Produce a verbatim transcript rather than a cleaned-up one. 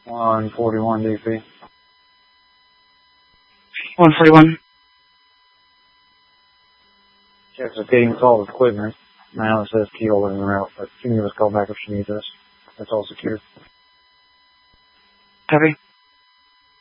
one forty-one D P. one forty-one. Checks are getting called equipment. Now it says key holder en route, but she can give us a call back if she needs us. That's all secure. Copy.